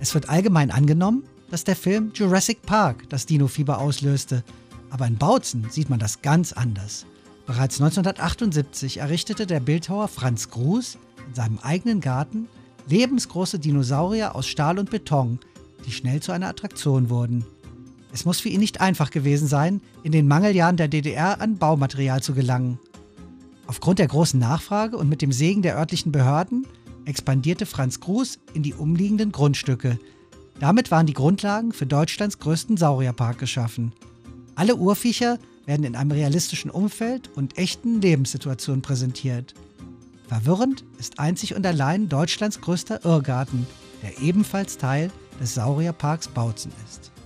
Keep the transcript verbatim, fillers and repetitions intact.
Es wird allgemein angenommen, dass der Film Jurassic Park das Dino-Fieber auslöste. Aber in Bautzen sieht man das ganz anders. Bereits neunzehnhundertachtundsiebzig errichtete der Bildhauer Franz Grus in seinem eigenen Garten lebensgroße Dinosaurier aus Stahl und Beton, die schnell zu einer Attraktion wurden. Es muss für ihn nicht einfach gewesen sein, in den Mangeljahren der D D R an Baumaterial zu gelangen. Aufgrund der großen Nachfrage und mit dem Segen der örtlichen Behörden expandierte Franz Grus in die umliegenden Grundstücke. Damit waren die Grundlagen für Deutschlands größten Saurierpark geschaffen. Alle Urviecher werden in einem realistischen Umfeld und echten Lebenssituationen präsentiert. Verwirrend ist einzig und allein Deutschlands größter Irrgarten, der ebenfalls Teil des Saurierparks Bautzen ist.